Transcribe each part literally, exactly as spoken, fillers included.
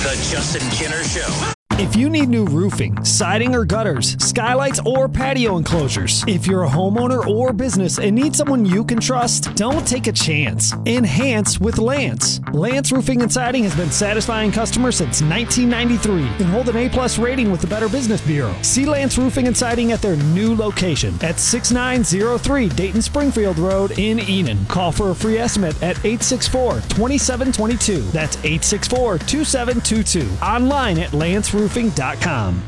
The Justin Kinner Show. If you need new roofing, siding or gutters, skylights or patio enclosures, if you're a homeowner or business and need someone you can trust, don't take a chance. Enhance with Lance. Lance Roofing and Siding has been satisfying customers since nineteen ninety-three and hold an A-plus rating with the Better Business Bureau. See Lance Roofing and Siding at their new location at six nine zero three Dayton Springfield Road in Enon. Call for a free estimate at eight six four, two seven two two. That's eight six four, two seven two two. Online at lance roofing dot com.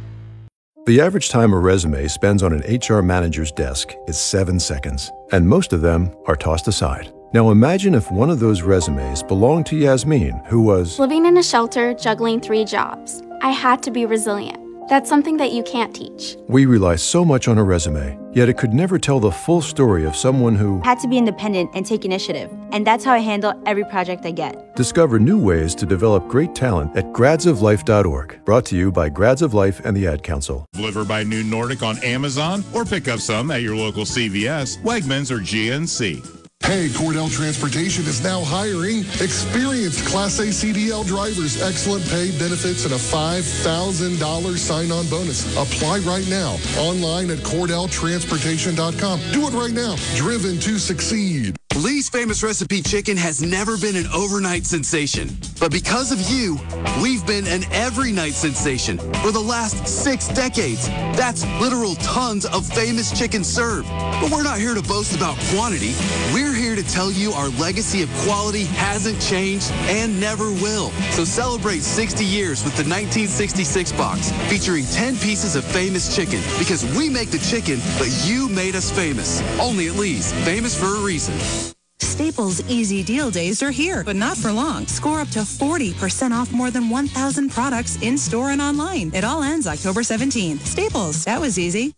The average time a resume spends on an H R manager's desk is seven seconds, and most of them are tossed aside. Now imagine if one of those resumes belonged to Yasmin, who was living in a shelter, juggling three jobs. I had to be resilient. That's something that you can't teach. We rely so much on a resume, yet it could never tell the full story of someone who had to be independent and take initiative. And that's how I handle every project I get. Discover new ways to develop great talent at grads of life dot org. Brought to you by Grads of Life and the Ad Council. Deliver by New Nordic on Amazon or pick up some at your local C V S, Wegmans, or G N C. Hey, Cordell Transportation is now hiring experienced Class A C D L drivers, excellent pay, benefits, and a five thousand dollars sign-on bonus. Apply right now online at cordell transportation dot com. Do it right now. Driven to succeed. Lee's Famous Recipe Chicken has never been an overnight sensation. But because of you, we've been an every night sensation for the last six decades. That's literal tons of famous chicken served. But we're not here to boast about quantity. We're here to tell you our legacy of quality hasn't changed and never will. So celebrate sixty years with the nineteen sixty-six box featuring ten pieces of famous chicken, because we make the chicken, but you made us famous. Only at Lee's, famous for a reason. Staples Easy Deal Days are here, but not for long. Score up to forty percent off more than one thousand products in-store and online. It all ends October seventeenth. Staples, that was easy.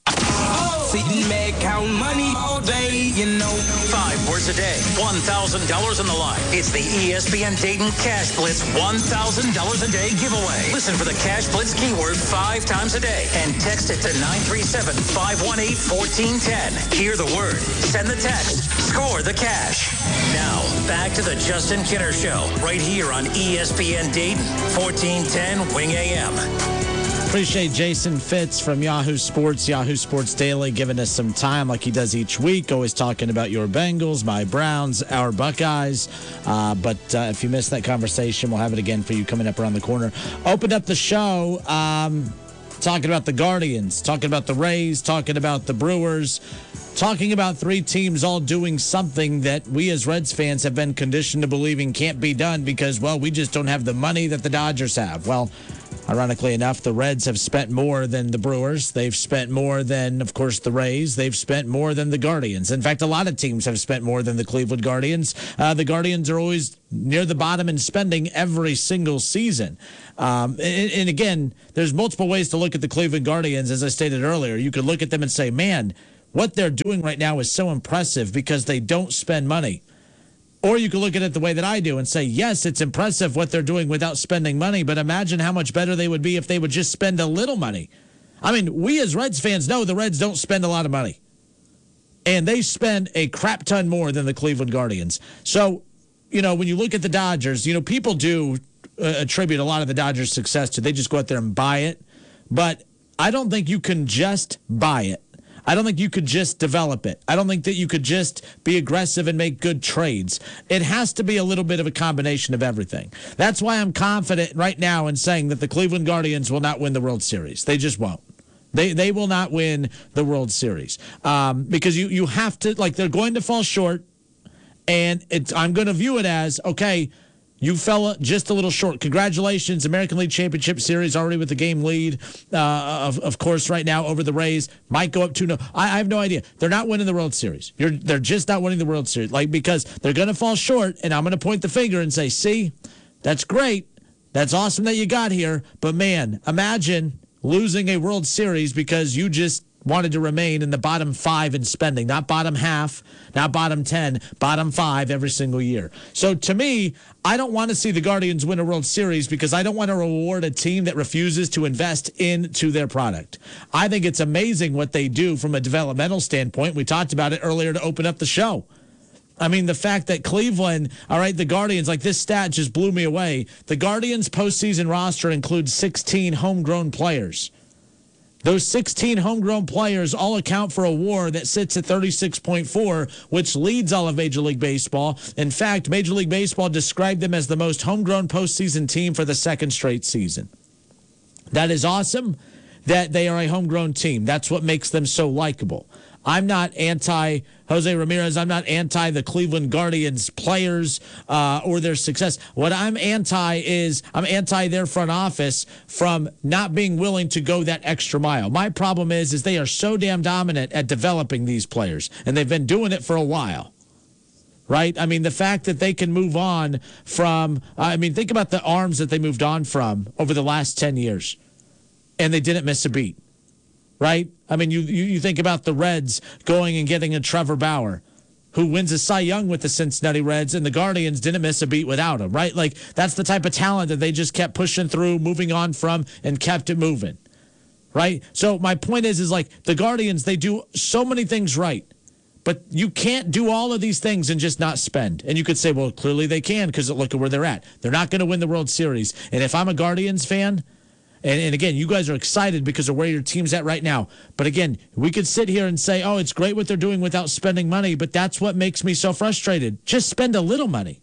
Sitting back, count money all day, you know. Five words a day, one thousand dollars on the line. It's the E S P N Dayton Cash Blitz one thousand dollars a day giveaway. Listen for the Cash Blitz keyword five times a day and text it to nine three seven, five one eight, one four one zero. Hear the word, send the text, score the cash. Now, back to the Justin Kinner Show, right here on E S P N Dayton, fourteen ten Wing A M. Appreciate Jason Fitz from Yahoo Sports, Yahoo Sports Daily, giving us some time like he does each week, always talking about your Bengals, my Browns, our Buckeyes. Uh, but uh, if you missed that conversation, we'll have it again for you coming up around the corner. Opened up the show um, talking about the Guardians, talking about the Rays, talking about the Brewers, talking about three teams all doing something that we as Reds fans have been conditioned to believing can't be done because, well, we just don't have the money that the Dodgers have. Well, ironically enough, the Reds have spent more than the Brewers. They've spent more than, of course, the Rays. They've spent more than the Guardians. In fact, a lot of teams have spent more than the Cleveland Guardians. Uh, the Guardians are always near the bottom in spending every single season. Um, and, and again, there's multiple ways to look at the Cleveland Guardians. As I stated earlier, you could look at them and say, man, what they're doing right now is so impressive because they don't spend money. Or you can look at it the way that I do and say, yes, it's impressive what they're doing without spending money, but imagine how much better they would be if they would just spend a little money. I mean, we as Reds fans know the Reds don't spend a lot of money. And they spend a crap ton more than the Cleveland Guardians. So, you know, when you look at the Dodgers, you know, people do uh, attribute a lot of the Dodgers' success to they just go out there and buy it. But I don't think you can just buy it. I don't think you could just develop it. I don't think that you could just be aggressive and make good trades. It has to be a little bit of a combination of everything. That's why I'm confident right now in saying that the Cleveland Guardians will not win the World Series. They just won't. They they will not win the World Series um, because you, you have to, like, they're going to fall short, and it's, I'm going to view it as, okay, you fell just a little short. Congratulations, American League Championship Series already with the game lead, uh, of, of course, right now over the Rays. Might go up two no. I, I have no idea. They're not winning the World Series. You're, they're just not winning the World Series, like because they're going to fall short, and I'm going to point the finger and say, see, that's great. That's awesome that you got here. But, man, imagine losing a World Series because you just wanted to remain in the bottom five in spending, not bottom half, not bottom ten, bottom five every single year. So to me, I don't want to see the Guardians win a World Series because I don't want to reward a team that refuses to invest into their product. I think it's amazing what they do from a developmental standpoint. We talked about it earlier to open up the show. I mean, the fact that Cleveland, all right, the Guardians, like this stat just blew me away. The Guardians' postseason roster includes sixteen homegrown players. Those sixteen homegrown players all account for a WAR that sits at thirty-six point four, which leads all of Major League Baseball. In fact, Major League Baseball described them as the most homegrown postseason team for the second straight season. That is awesome that they are a homegrown team. That's what makes them so likable. I'm not anti Jose Ramirez. I'm not anti the Cleveland Guardians players uh, or their success. What I'm anti is I'm anti their front office from not being willing to go that extra mile. My problem is, is they are so damn dominant at developing these players, and they've been doing it for a while. Right? I mean, the fact that they can move on from, I mean, think about the arms that they moved on from over the last ten years, and they didn't miss a beat. Right? I mean, you, you you think about the Reds going and getting a Trevor Bauer, who wins a Cy Young with the Cincinnati Reds, and the Guardians didn't miss a beat without him, right? Like, that's the type of talent that they just kept pushing through, moving on from, and kept it moving, right? So my point is, is like, the Guardians, they do so many things right, but you can't do all of these things and just not spend. And you could say, well, clearly they can, because look at where they're at. They're not going to win the World Series. And if I'm a Guardians fan, And, and again, you guys are excited because of where your team's at right now. But again, we could sit here and say, oh, it's great what they're doing without spending money, but that's what makes me so frustrated. Just spend a little money.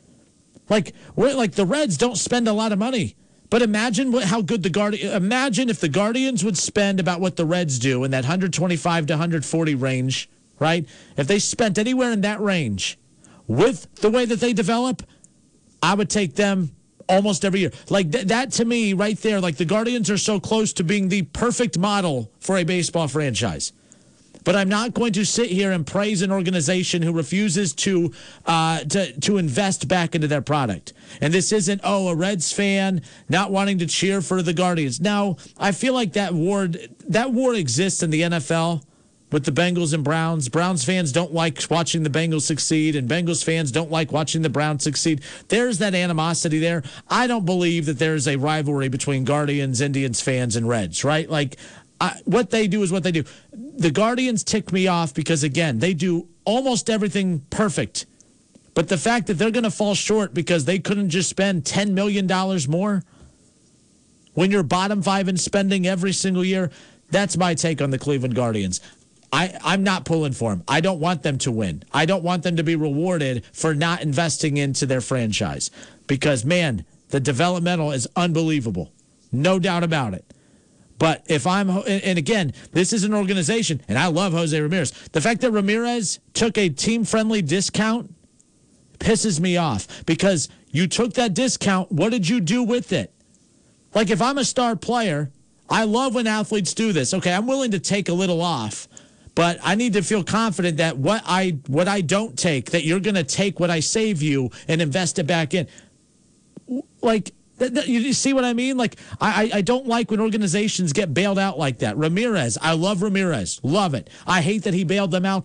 Like, we're, like the Reds don't spend a lot of money. But imagine what, how good the Guardians, imagine if the Guardians would spend about what the Reds do in that one twenty-five to one forty range, right? If they spent anywhere in that range with the way that they develop, I would take them almost every year. Like th- that to me right there, like the Guardians are so close to being the perfect model for a baseball franchise. But I'm not going to sit here and praise an organization who refuses to uh, to to invest back into their product. And this isn't, oh, a Reds fan not wanting to cheer for the Guardians. Now, I feel like that war, that war exists in the N F L with the Bengals and Browns. Browns fans don't like watching the Bengals succeed, and Bengals fans don't like watching the Browns succeed. There's that animosity there. I don't believe that there's a rivalry between Guardians, Indians fans, and Reds, right? Like, I, what they do is what they do. The Guardians tick me off because, again, they do almost everything perfect. But the fact that they're going to fall short because they couldn't just spend ten million dollars more when you're bottom five in spending every single year, that's my take on the Cleveland Guardians. I, I'm not pulling for them. I don't want them to win. I don't want them to be rewarded for not investing into their franchise because, man, the developmental is unbelievable. No doubt about it. But if I'm, and again, this is an organization, and I love Jose Ramirez. The fact that Ramirez took a team-friendly discount pisses me off because you took that discount. What did you do with it? Like, if I'm a star player, I love when athletes do this. Okay, I'm willing to take a little off, but I need to feel confident that what I what I don't take, that you're going to take what I save you and invest it back in. Like, th- th- you see what I mean? Like, I, I don't like when organizations get bailed out like that. Ramirez, I love Ramirez. Love it. I hate that he bailed them out.